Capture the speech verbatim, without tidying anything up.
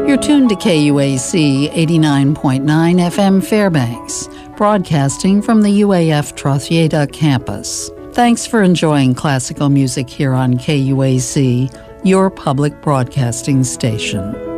You're tuned to K U A C eighty-nine point nine F M Fairbanks, broadcasting from the U A F Trothieda campus. Thanks for enjoying classical music here on K U A C, your public broadcasting station.